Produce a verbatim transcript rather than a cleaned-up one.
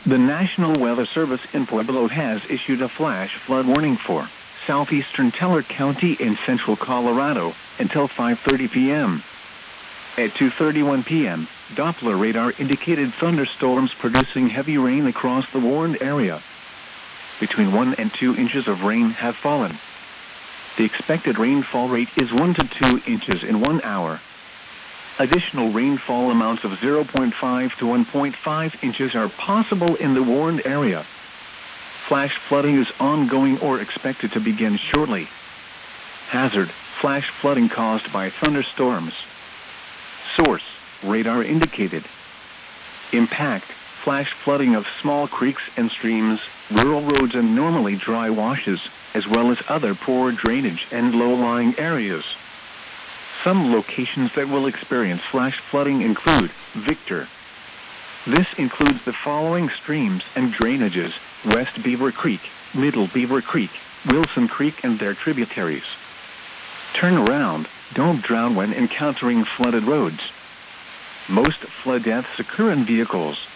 The National Weather Service in Pueblo has issued a flash flood warning for southeastern Teller County in central Colorado until five thirty p m At two thirty-one p m, Doppler radar indicated thunderstorms producing heavy rain across the warned area. Between one and two inches of rain have fallen. The expected rainfall rate is one to two inches in one hour. Additional rainfall amounts of zero point five to one point five inches are possible in the warned area. Flash flooding is ongoing or expected to begin shortly. Hazard: flash flooding caused by thunderstorms. Source: radar indicated. Impact: flash flooding of small creeks and streams, rural roads and normally dry washes, as well as other poor drainage and low-lying areas. Some locations that will experience flash flooding include Victor. This includes the following streams and drainages: West Beaver Creek, Middle Beaver Creek, Wilson Creek and their tributaries. Turn around, don't drown when encountering flooded roads. Most flood deaths occur in vehicles.